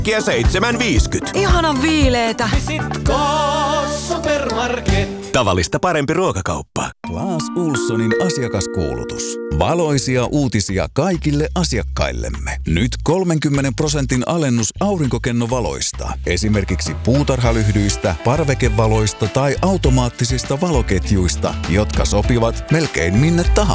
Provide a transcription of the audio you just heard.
äkkiä 7,50. Ihanan viileetä. Visitko Supermarket? Tavallista parempi ruokakauppa. Clas Ohlsonin asiakaskuulutus. Valoisia uutisia kaikille asiakkaillemme. Nyt 30% alennus aurinkokennovaloista. Esimerkiksi puutarhalyhdyistä, parvekevaloista tai automaattisista valoketjuista, jotka sopivat melkein minne tahansa.